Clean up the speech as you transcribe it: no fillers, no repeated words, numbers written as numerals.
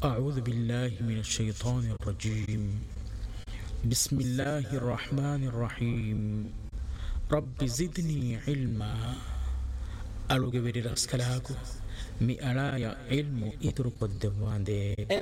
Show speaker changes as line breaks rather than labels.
أعوذ بالله من الشيطان الرجيم. بسم الله الرحمن الرحيم. رب زدني علما. ألو جبري راسكلاكو مي أرايا علم إترك الدوان دي